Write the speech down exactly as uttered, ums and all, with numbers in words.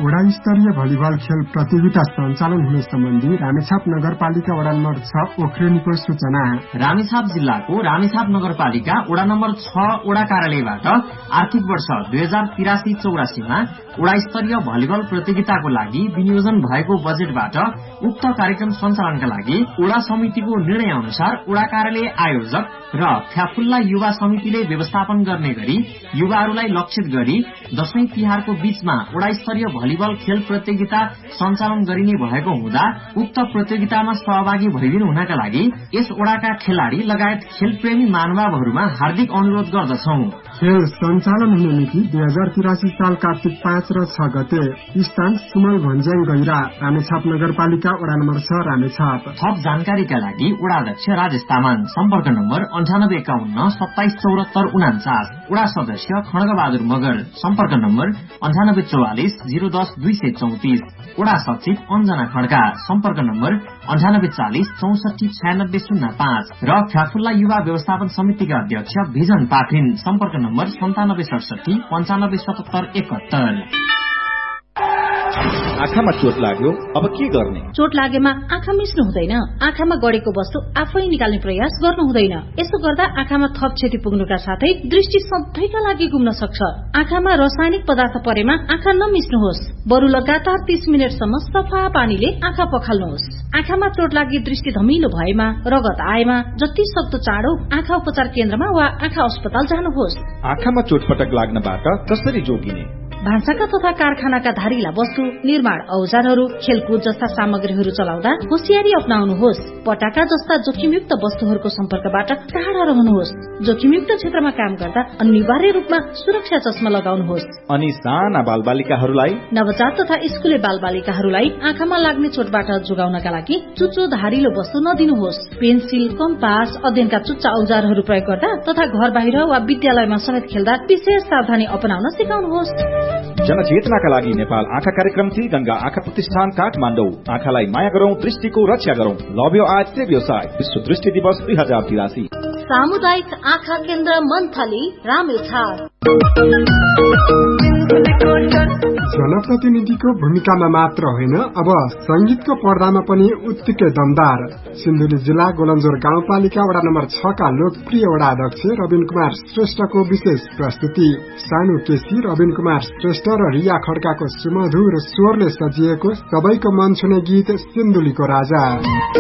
वडा स्तरीय भलिबल खेल प्रतियोगिता सञ्चालन हुने सम्बन्धी रामेछाप नगरपालिका वडा नम्बर छ ओख्रेनीको सूचना। रामेछाप जिल्लाको रामेछाप नगरपालिका वडा नम्बर छ वडा कार्यालयबाट आर्थिक वर्ष दुई हजार तिरासी चौरासीमा वडा स्तरीय भलिबल प्रतियोगिताको लागि विनियोजन भएको बजेटबाट उक्त कार्यक्रम सञ्चालनका लागि वडा समितिको निर्णय अनुसार वडा कार्यालय आयोजक र फ्याफुल्ला युवा समितिले व्यवस्थापन गर्ने गरी युवाहरूलाई लक्षित गरी दशैं तिहारको बीचमा वडा स्तरीय भलिबल खेल प्रतियोगिता सञ्चालन गरिने भएको हुँदा उक्त प्रतियोगितामा सहभागी भइदिनु हुनका लागि यस वडाका खेलाड़ी लगायत खेलप्रेमी महानुभावहरूमा हार्दिक अनुरोध गर्दछौ। खेल सञ्चालन हुने मिति दुई हजार तिरासी साल कार्तिक पाँच र छ गते। स्थान सुमल भन्ज्याङ गैरा, रामेछाप नगरपालिका वडा नम्बर छ रामेछाप। थप जानकारीका लागि वडा अध्यक्ष राजेश तामाङ, सम्पर्क नम्बर अन्ठानब्बे एकाउन्न सत्ताइस चौरात्तर उनाचास। वडा सदस्य खड्गबहादुर मगर, सम्पर्क नम्बर अन्ठानब्बे चौवालिस जिरो दस दुई सय चौतिस। वडा सचिव अञ्जना खड्का, सम्पर्क नम्बर अन्ठानब्बे चालिस चौसठी छयानब्बे शून्य पाँच। र फ्याफुल्ला युवा व्यवस्थापन समितिका अध्यक्ष भिजन पाठिन, सम्पर्क नम्बर सन्तानब्बे सडसठी पन्चानब्बे सतहत्तर एकहत्तर। आँखामा चोट लाग्यो, अब के गर्ने? चोट लागेमा आँखा मिच्नु हुँदैन। आँखामा गडेको वस्तु आफै निकाल्ने प्रयास गर्नु हुँदैन। यसो गर्दा आँखामा थप क्षति पुग्नुका साथै दृष्टि सधैँका लागि गुम्न सक्छ। आँखामा रासायनिक पदार्थ परेमा आँखा नमिच्नुहोस्। बरु लगातार तीस मिनटसम्म सफा पानीले आँखा पखाल्नुहोस्। आँखामा चोट लागि दृष्टि धमिलो भएमा, रगत आएमा जति सक्दो चाँडो आँखा उपचार केन्द्रमा वा आँखा अस्पताल जानुहोस्। आँखामा चोटपटक लाग्नबाट कसरी जोगिने? भान्साका तथा कारखानाका धारिला वस्तु, निर्माण औजारहरू, खेलकुद जस्ता सामग्रीहरू चलाउँदा होसियारी अपनाउनुहोस्। पटाका जस्ता जोखिमयुक्त वस्तुहरूको सम्पर्कबाट टाढा रहनुहोस्। जोखिमयुक्त क्षेत्रमा काम गर्दा अनिवार्य रूपमा सुरक्षा चस्मा लगाउनुहोस्। अनि साना बालबालिकाहरूलाई, नवजात तथा स्कुले बालबालिकाहरूलाई आँखामा लाग्ने चोटबाट जोगाउनका लागि चुच्चो धारिलो वस्तु नदिनुहोस्। पेन्सिल, कम्पास, अध्ययनका चुच्चा औजारहरू प्रयोग गर्दा तथा घर बाहिर वा विद्यालयमा समेत खेल्दा विशेष सावधानी अपनाउन सिकाउनुहोस्। जनचेतनाका लागि नेपाल आँखा कार्यक्रम गंगा आँखा प्रतिष्ठान काठमाडौँ। आँखालाई माया गरौं, दृष्टिको रक्षा गरौं। लभ यो आय से व्यवसाय विश्व दृष्टि दिवस दुई हजार तिरासी। सामुदायिक आँखा केन्द्र मन्थली, रामेछाप। जनप्रतिनिधिको भूमिकामा मात्र होइन, अब संगीतको पर्दामा पनि उत्तिकै दमदार। सिन्धुली जिल्ला गोलन्जोर गाउँपालिका वडा नम्बर छ का लोकप्रिय वडा अध्यक्ष रविन कुमार श्रेष्ठको विशेष प्रस्तुति। सानु केसी, रविन कुमार श्रेष्ठ र रिया खड्काको सुमधुर स्वरले सजिएको सबैको मन छुने गीत सिन्धुलीको राजा।